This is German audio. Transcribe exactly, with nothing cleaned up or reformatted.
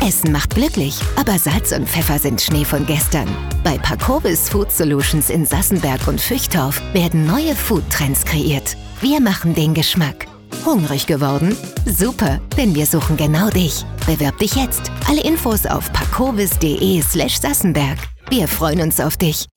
Essen macht glücklich, aber Salz und Pfeffer sind Schnee von gestern. Bei Parkovis Food Solutions in Sassenberg und Füchtorf werden neue Foodtrends kreiert. Wir machen den Geschmack. Hungrig geworden? Super, denn wir suchen genau dich. Bewerb dich jetzt. Alle Infos auf parkovis punkt de slash Sassenberg. Wir freuen uns auf dich.